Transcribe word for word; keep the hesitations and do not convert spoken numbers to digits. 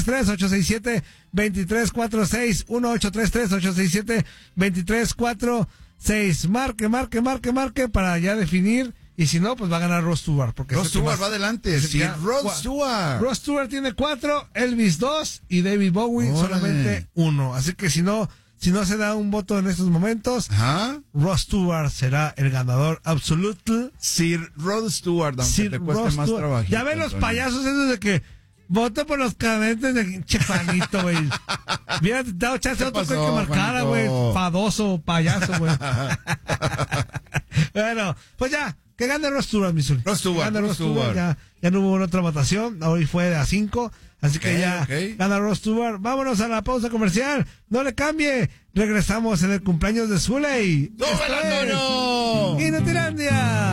tres, ocho seis siete, dos tres cuatro seis, uno ocho tres tres, ocho seis siete, dos tres cuatro seis. Marque, marque, marque, marque para ya definir. Y si no, pues va a ganar Rod Stewart. Porque Rod Stewart va adelante. Sí, Rod Stewart. Rod Stewart tiene cuatro, Elvis dos y David Bowie Órale. solamente uno. Así que si no, si no se da un voto en estos momentos, Ajá. Rod Stewart será el ganador absoluto. Sir Rod Stewart, aunque Sir te cueste Rod más Stewart. trabajo. Ya ven los payasos esos de que voto por los cadetes de Chefanito, güey. Hubiera dado chance a otro pasó, que marcara, güey. Fadoso, payaso, güey. Bueno, pues ya. Que gane Rod Stewart, Missouri. Rod Stewart, Gana Rod Stewart. Ya, ya no hubo otra votación. Hoy fue de a cinco. Así que okay, ya okay. gana Rod Stewart. Vámonos a la pausa comercial. No le cambie. Regresamos en el cumpleaños de Zuley. ¡Súbela, Toño! Inutilandia.